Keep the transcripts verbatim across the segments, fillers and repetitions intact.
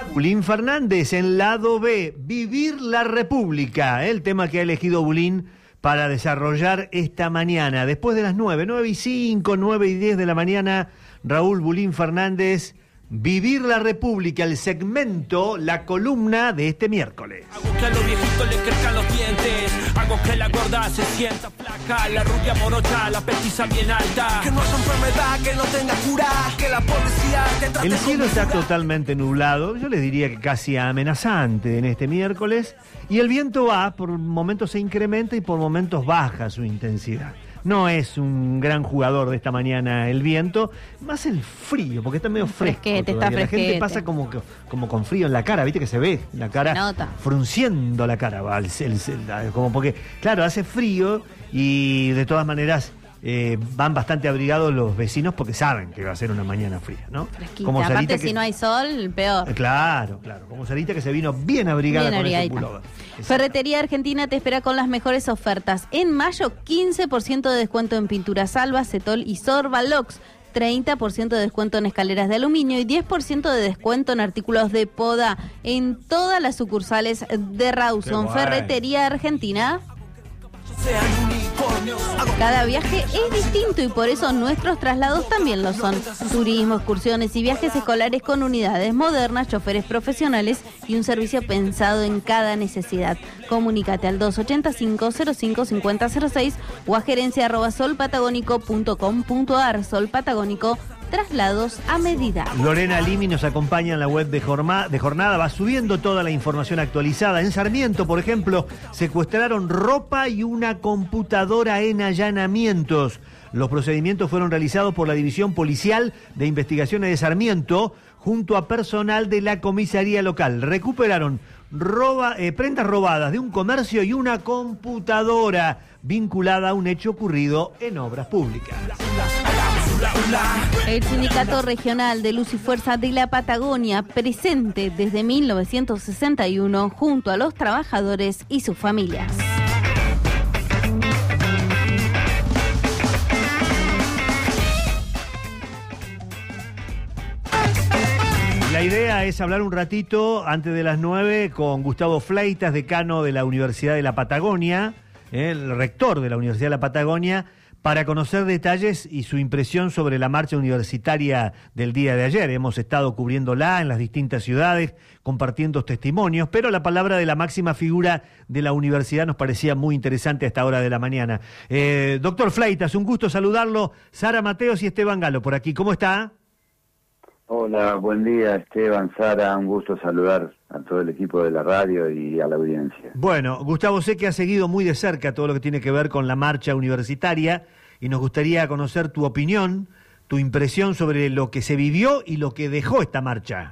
Bulín Fernández en lado B, Vivir la República, el tema que ha elegido Bulín para desarrollar esta mañana. Después de las nueve, nueve y cinco, nueve y diez de la mañana, Raúl Bulín Fernández, Vivir la República, el segmento, la columna de este miércoles. Hago que a los viejitos le crezcan los dientes, hago que la gorda se sienta flaca, la rubia morocha, la petiza bien alta, que no haya enfermedad, que no tenga cura, que la policía te trate. El cielo está totalmente nublado, yo les diría que casi amenazante en este miércoles, y el viento va, por momentos se incrementa y por momentos baja su intensidad. No es un gran jugador de esta mañana el viento, más el frío, porque está medio fresco. Fresquete, está todavía. La gente fresquete. pasa como, que- como con frío en la cara, viste que se ve la cara Se nota. frunciendo la cara, va, el- el- el- como porque, claro, hace frío y de todas maneras eh, van bastante abrigados los vecinos porque saben que va a ser una mañana fría, ¿no? Fresquita. Como Aparte, Sarita si que- no hay sol, peor. Eh, Claro, claro, como Sarita que se vino bien abrigada Bien con ese abrigadita. pullover. Ferretería Argentina te espera con las mejores ofertas. En mayo, quince por ciento de descuento en pinturas Alba, Cetol y Sorbalox. treinta por ciento de descuento en escaleras de aluminio y diez por ciento de descuento en artículos de poda en todas las sucursales de Rawson. Qué guay. Ferretería Argentina. Sean unicornios, hago Cada viaje es distinto y por eso nuestros traslados también lo son. Turismo, excursiones y viajes escolares con unidades modernas, choferes profesionales y un servicio pensado en cada necesidad. Comunícate al dos ochenta y cinco, cero cinco, cincuenta cero seis o a gerencia arroba solpatagónico punto com punto ar. Sol Patagónico, traslados a medida. Lorena Limi nos acompaña en la web de, Jorma- de Jornada, va subiendo toda la información actualizada. En Sarmiento, por ejemplo, secuestraron ropa y una computadora en allanamientos. Los procedimientos fueron realizados por la División Policial de Investigaciones de Sarmiento junto a personal de la comisaría local. Recuperaron roba, eh, prendas robadas de un comercio y una computadora vinculada a un hecho ocurrido en obras públicas. El Sindicato Regional de Luz y Fuerza de la Patagonia, presente desde mil novecientos sesenta y uno junto a los trabajadores y sus familias. La idea es hablar un ratito antes de las nueve con Gustavo Fleitas, decano de la Universidad de la Patagonia, eh, el rector de la Universidad de la Patagonia, para conocer detalles y su impresión sobre la marcha universitaria del día de ayer. Hemos estado cubriéndola en las distintas ciudades, compartiendo testimonios, pero la palabra de la máxima figura de la universidad nos parecía muy interesante a esta hora de la mañana. Eh, doctor Fleitas, un gusto saludarlo. Sara Mateos y Esteban Galo por aquí. ¿Cómo está? Hola, buen día Esteban, Sara, un gusto saludar a todo el equipo de la radio y a la audiencia. Bueno, Gustavo, sé que ha seguido muy de cerca todo lo que tiene que ver con la marcha universitaria y nos gustaría conocer tu opinión, tu impresión sobre lo que se vivió y lo que dejó esta marcha.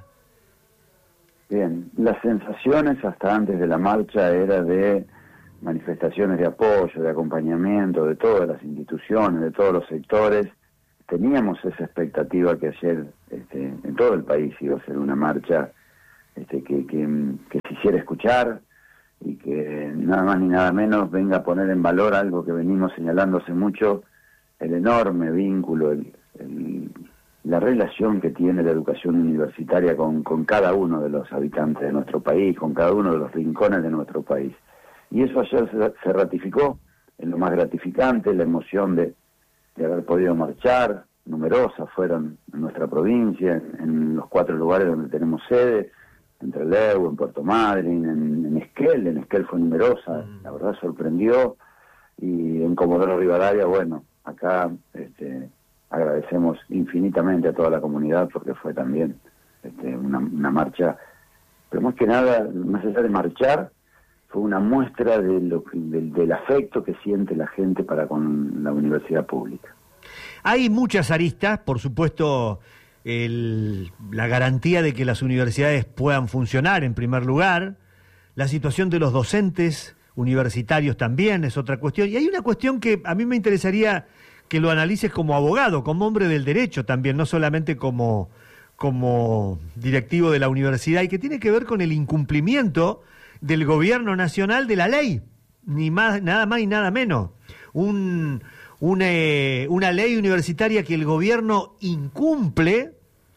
Bien, las sensaciones hasta antes de la marcha era de manifestaciones de apoyo, de acompañamiento de todas las instituciones, de todos los sectores. Teníamos esa expectativa que ayer este, en todo el país iba a ser una marcha este, que, que, que se hiciera escuchar y que nada más ni nada menos venga a poner en valor algo que venimos señalando hace mucho, el enorme vínculo, el, el, la relación que tiene la educación universitaria con, con cada uno de los habitantes de nuestro país, con cada uno de los rincones de nuestro país. Y eso ayer se, se ratificó en lo más gratificante, la emoción de de haber podido marchar, numerosas fueron en nuestra provincia, en, en los cuatro lugares donde tenemos sede, en Trelew, en Puerto Madryn, en, en Esquel, en Esquel fue numerosa, mm. la verdad sorprendió, y en Comodoro Rivadavia, bueno, acá este, agradecemos infinitamente a toda la comunidad porque fue también este, una, una marcha, pero más que nada, más allá de marchar, fue una muestra de lo, de, del afecto que siente la gente para con la universidad pública. Hay muchas aristas, por supuesto, el, la garantía de que las universidades puedan funcionar en primer lugar, la situación de los docentes universitarios también es otra cuestión, y hay una cuestión que a mí me interesaría que lo analices como abogado, como hombre del derecho también, no solamente como, como directivo de la universidad, y que tiene que ver con el incumplimiento del gobierno nacional de la ley, ni más, nada más y nada menos. Un, un, eh, una ley universitaria que el gobierno incumple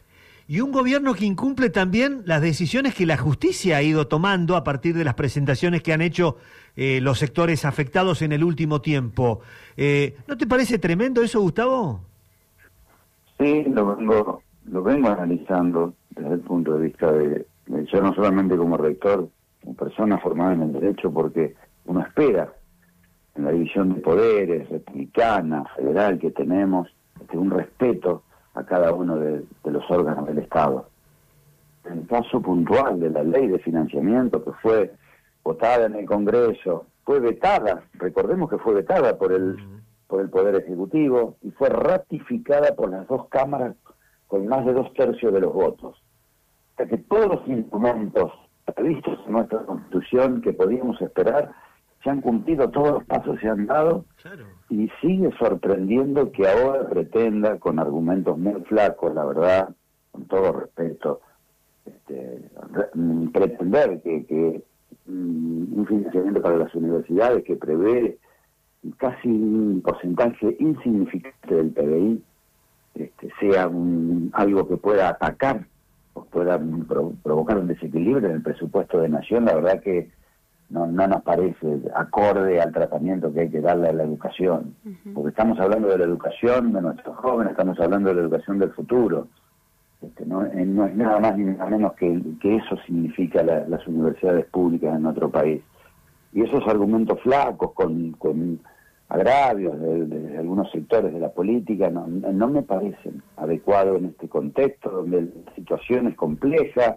Y un gobierno que incumple también las decisiones que la justicia ha ido tomando a partir de las presentaciones que han hecho eh, los sectores afectados en el último tiempo. Eh, ¿No te parece tremendo eso, Gustavo? Sí, lo vengo, lo vengo analizando desde el punto de vista de, de yo no solamente como rector, como persona formada en el derecho, porque uno espera en la división de poderes republicana, federal que tenemos, este, un respeto a cada uno de, de los órganos del Estado. En el caso puntual de la ley de financiamiento que fue votada en el Congreso, fue vetada, recordemos que fue vetada por el, por el Poder Ejecutivo y fue ratificada por las dos cámaras con más de dos tercios de los votos. O sea que todos los instrumentos previstos en nuestra Constitución que podíamos esperar se han cumplido, todos los pasos se han dado. Claro. Y sigue sorprendiendo que ahora pretenda, con argumentos muy flacos, la verdad, con todo respeto, este, re, pretender que, que un financiamiento para las universidades que prevé casi un porcentaje insignificante del P B I este, sea un, algo que pueda atacar o pueda pro, provocar un desequilibrio en el presupuesto de Nación. La verdad que No, no nos parece acorde al tratamiento que hay que darle a la educación, uh-huh. porque estamos hablando de la educación de nuestros jóvenes, estamos hablando de la educación del futuro. Este, no, no es nada más ni nada menos que, que eso significa la, las universidades públicas en nuestro país. Y esos argumentos flacos, con, con agravios de, de algunos sectores de la política, no, no me parecen adecuados en este contexto, donde la situación es compleja.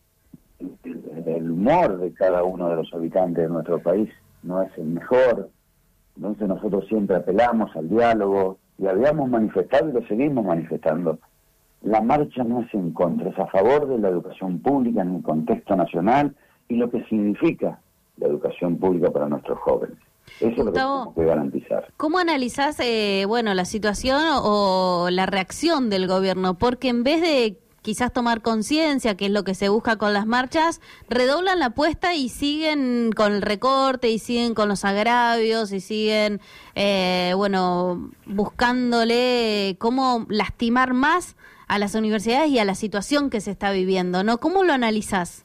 El humor de cada uno de los habitantes de nuestro país no es el mejor, entonces nosotros siempre apelamos al diálogo y habíamos manifestado y lo seguimos manifestando. La marcha no es en contra, es a favor de la educación pública en el contexto nacional y lo que significa la educación pública para nuestros jóvenes. Eso Gustavo, es lo que tenemos que garantizar. ¿Cómo analizás eh, bueno, la situación o, o la reacción del gobierno? Porque en vez de quizás tomar conciencia, que es lo que se busca con las marchas, redoblan la apuesta y siguen con el recorte y siguen con los agravios y siguen, eh, bueno, buscándole cómo lastimar más a las universidades y a la situación que se está viviendo, ¿no? ¿Cómo lo analizás?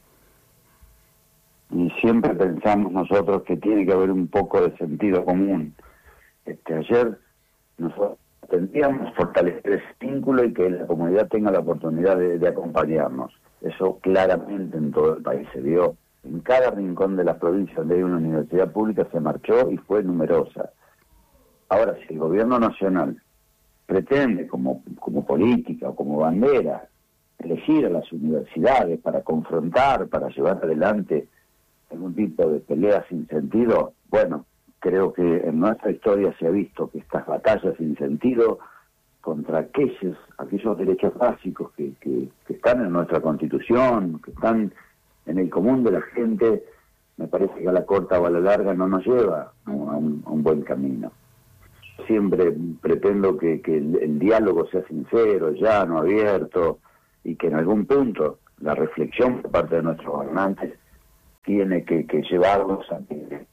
Y siempre pensamos nosotros que tiene que haber un poco de sentido común. Este, ayer nosotros tendríamos fortalecer ese vínculo y que la comunidad tenga la oportunidad de, de acompañarnos. Eso claramente en todo el país se vio. En cada rincón de las provincias donde hay una universidad pública se marchó y fue numerosa. Ahora, si el gobierno nacional pretende como, como política o como bandera elegir a las universidades para confrontar, para llevar adelante algún tipo de pelea sin sentido, bueno, creo que en nuestra historia se ha visto que estas batallas sin sentido contra aquellos, aquellos derechos básicos que, que, que están en nuestra Constitución, que están en el común de la gente, me parece que a la corta o a la larga no nos lleva a un, a un buen camino. Siempre pretendo que, que el, el diálogo sea sincero, llano, abierto, y que en algún punto la reflexión por parte de nuestros gobernantes tiene que, que llevarnos a que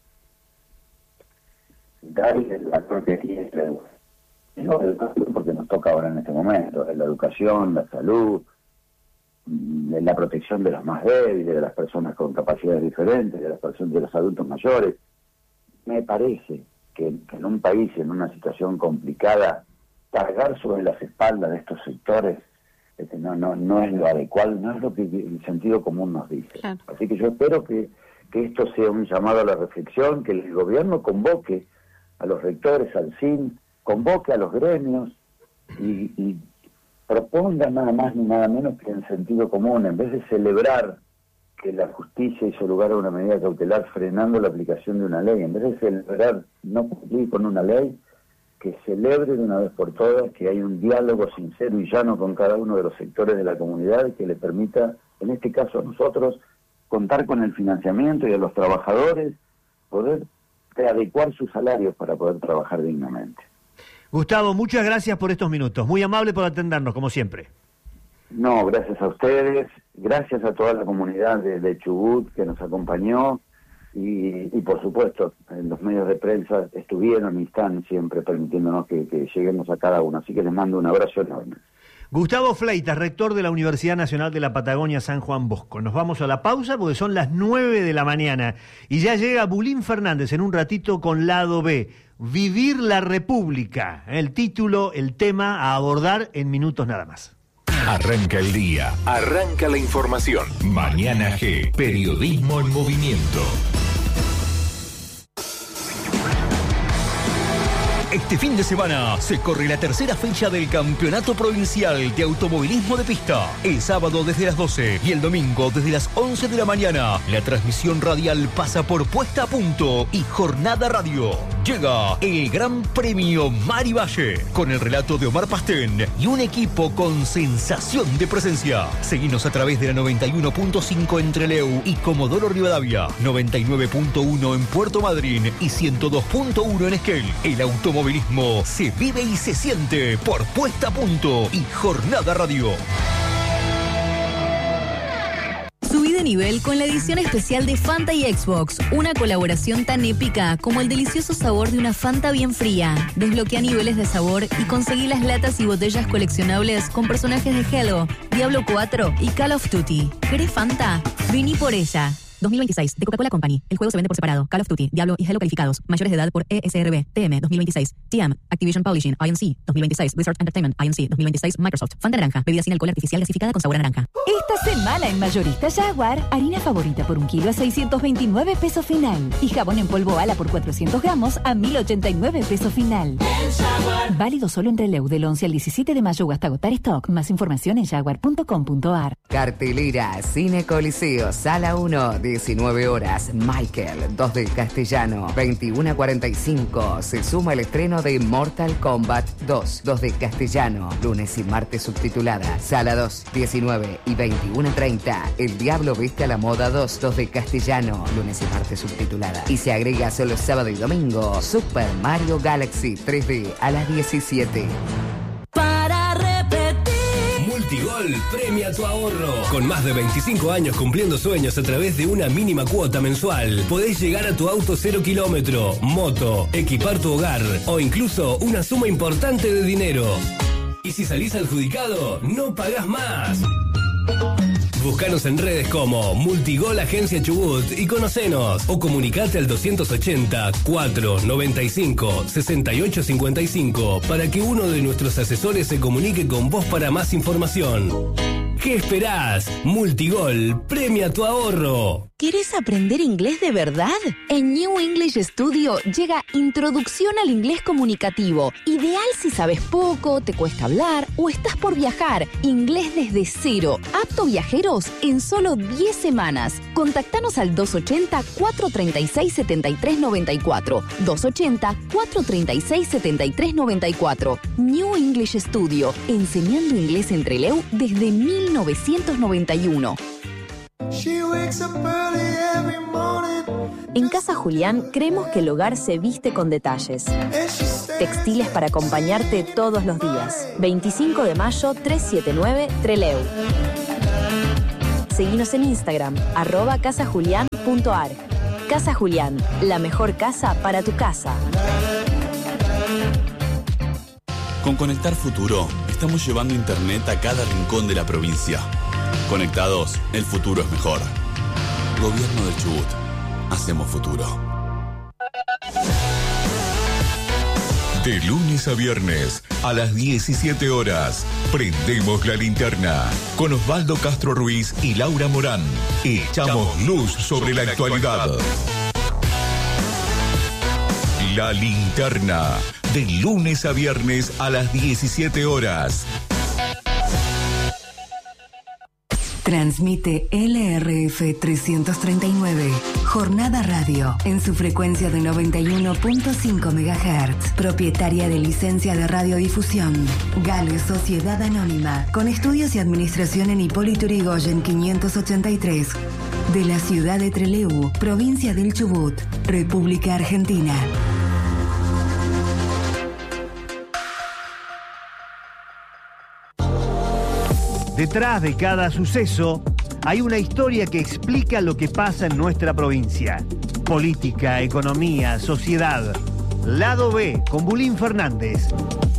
darle el valor que tiene la educación. No la educación porque nos toca ahora en este momento, la educación, la salud, la protección de los más débiles, de las personas con capacidades diferentes, de las personas, de los adultos mayores. Me parece que, que en un país, en una situación complicada, cargar sobre las espaldas de estos sectores este, no, no, no es lo adecuado, no es lo que el sentido común nos dice. Claro. Así que yo espero que, que esto sea un llamado a la reflexión, que el gobierno convoque a los rectores, al C I N, convoque a los gremios y, y proponga nada más ni nada menos que en sentido común, en vez de celebrar que la justicia hizo lugar a una medida cautelar frenando la aplicación de una ley, en vez de celebrar no cumplir con una ley, que celebre de una vez por todas que hay un diálogo sincero y llano con cada uno de los sectores de la comunidad que le permita, en este caso a nosotros, contar con el financiamiento y a los trabajadores poder adecuar sus salarios para poder trabajar dignamente. Gustavo, muchas gracias por estos minutos. Muy amable por atendernos, como siempre. No, gracias a ustedes, gracias a toda la comunidad de, de Chubut que nos acompañó y, y por supuesto, en los medios de prensa estuvieron y están siempre permitiéndonos que, que lleguemos a cada uno. Así que les mando un abrazo enorme. Gustavo Fleitas, rector de la Universidad Nacional de la Patagonia San Juan Bosco. Nos vamos a la pausa porque son las nueve de la mañana y ya llega Bulín Fernández en un ratito con Lado B. Vivir la República. El título, el tema a abordar en minutos nada más. Arranca el día, arranca la información. Mañana G, periodismo en movimiento. Este fin de semana se corre la tercera fecha del Campeonato Provincial de Automovilismo de Pista. El sábado desde las doce y el domingo desde las once de la mañana. La transmisión radial pasa por Puesta a Punto y Jornada Radio. Llega el Gran Premio Mari Valle con el relato de Omar Pastén y un equipo con sensación de presencia. Seguinos a través de la noventa y uno punto cinco en Trelew y Comodoro Rivadavia, noventa y nueve punto uno en Puerto Madryn y ciento dos punto uno en Esquel. El automovilismo se vive y se siente por Puesta a Punto y Jornada Radio. Subí de nivel con la edición especial de Fanta y Xbox, una colaboración tan épica como el delicioso sabor de una Fanta bien fría. Desbloquea niveles de sabor y conseguí las latas y botellas coleccionables con personajes de Halo, Diablo cuatro y Call of Duty. ¿Querés Fanta? Vení por ella. dos mil veintiséis, de Coca-Cola Company. El juego se vende por separado. Call of Duty, Diablo y Halo calificados. Mayores de edad por E S R B, T M dos mil veintiséis. T M, Activision Publishing, I N C dos mil veintiséis. Blizzard Entertainment, I N C dos mil veintiséis. Microsoft. Fanta naranja, bebida sin alcohol artificial gasificada con sabor a naranja. Esta semana en Mayorista Jaguar, harina favorita por un kilo a seiscientos veintinueve pesos final. Y jabón en polvo ala por cuatrocientos gramos a mil ochenta y nueve pesos final. Válido solo en Trelew del once al diecisiete de mayo hasta agotar stock. Más información en jaguar punto com punto a r. Cartelera, Cine Coliseo, Sala uno, diecinueve horas. Michael, dos de Castellano, veintiuno a cuarenta y cinco. Se suma el estreno de Mortal Kombat dos, dos de Castellano, lunes y martes subtitulada. Sala dos, diecinueve y veintiuno a treinta. El Diablo Viste a la Moda dos, dos de Castellano, lunes y martes subtitulada. Y se agrega solo sábado y domingo Super Mario Galaxy tres D a las diecisiete. Para repetir. Multigol premia tu ahorro. Con más de veinticinco años cumpliendo sueños a través de una mínima cuota mensual, podés llegar a tu auto cero kilómetro, moto, equipar tu hogar o incluso una suma importante de dinero. Y si salís adjudicado, no pagás más. Búscanos en redes como Multigol Agencia Chubut y conocenos. O comunicate al doscientos ochenta, cuatro noventa y cinco, sesenta y ocho cincuenta y cinco para que uno de nuestros asesores se comunique con vos para más información. ¿Qué esperás? Multigol premia tu ahorro. ¿Querés aprender inglés de verdad? En New English Studio llega Introducción al Inglés Comunicativo. Ideal si sabes poco, te cuesta hablar o estás por viajar. Inglés desde cero. Apto viajeros en solo diez semanas. Contactanos al doscientos ochenta, cuatrocientos treinta y seis, setenta y tres noventa y cuatro. doscientos ochenta, cuatrocientos treinta y seis, setenta y tres noventa y cuatro. New English Studio. Enseñando inglés en Trelew desde mil novecientos noventa y uno. En Casa Julián creemos que el hogar se viste con detalles. Textiles para acompañarte todos los días. veinticinco de mayo, trescientos setenta y nueve, Trelew. Seguinos en Instagram, arroba casajulián punto ar. Casa Julián, la mejor casa para tu casa. Con Conectar Futuro, estamos llevando internet a cada rincón de la provincia. Conectados, el futuro es mejor. Gobierno del Chubut. Hacemos futuro. De lunes a viernes, a las diecisiete horas, prendemos la linterna. Con Osvaldo Castro Ruiz y Laura Morán. Echamos luz sobre la actualidad. La linterna. De lunes a viernes a las diecisiete horas. Transmite L R F trescientos treinta y nueve, Jornada Radio, en su frecuencia de noventa y uno punto cinco megahertz, propietaria de licencia de radiodifusión. Gale Sociedad Anónima, con estudios y administración en Hipólito Yrigoyen quinientos ochenta y tres, de la ciudad de Trelew, provincia del Chubut, República Argentina. Detrás de cada suceso hay una historia que explica lo que pasa en nuestra provincia. Política, economía, sociedad. Lado B, con Bulín Fernández.